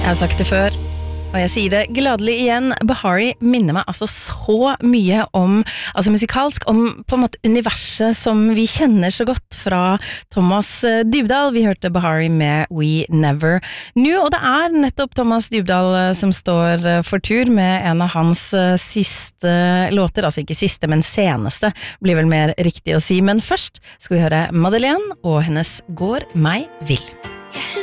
har sagt det før, og jeg sier det gladelig igjen, Bahari minner meg altså så mye om, altså musikalsk, om på en måte universet som vi kjenner så godt fra Thomas Dybdahl. Vi hørte Bahari med We Never Knew, og det er nettopp Thomas Dybdahl som står for tur med en av hans siste låter, altså ikke siste, men seneste, blir vel mer riktig å si. Men først skal vi høre Madeleine og hennes Går meg vill.